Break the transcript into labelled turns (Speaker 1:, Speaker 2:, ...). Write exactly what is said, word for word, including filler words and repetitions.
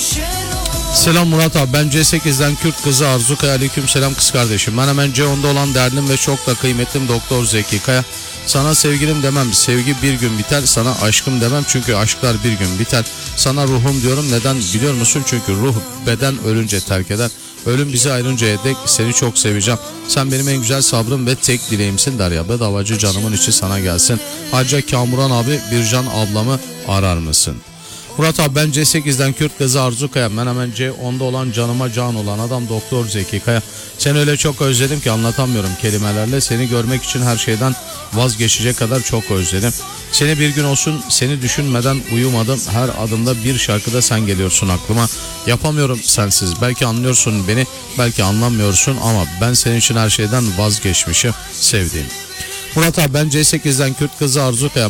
Speaker 1: Selam Murat abi, ben C sekizden Kürt kızı Arzu Kaya. Aleyküm selam kız kardeşim. Ben hemen C onda olan derdim ve çok da kıymetlim Doktor Zeki Kaya. Sana sevgilim demem, sevgi bir gün biter. Sana aşkım demem, çünkü aşklar bir gün biter. Sana ruhum diyorum, neden biliyor musun? Çünkü ruh beden ölünce terk eder. Ölüm bizi ayrıncaya dek seni çok seveceğim. Sen benim en güzel sabrım ve tek dileğimsin. Derya Bedavacı canımın içi sana gelsin. Hacca Kamuran abi, Bircan ablamı arar mısın? Murat abi, ben C sekizden Kürt kızı Arzu Kaya. Ben hemen C onda olan canıma can olan adam Doktor Zeki Kaya. Seni öyle çok özledim ki anlatamıyorum kelimelerle. Seni görmek için her şeyden vazgeçecek kadar çok özledim. Seni bir gün olsun seni düşünmeden uyumadım. Her adımda bir şarkıda sen geliyorsun aklıma. Yapamıyorum sensiz. Belki anlıyorsun beni, belki anlamıyorsun, ama ben senin için her şeyden vazgeçmişim sevdiğim. Murat abi, ben C sekizden Kürt kızı Arzu Kaya.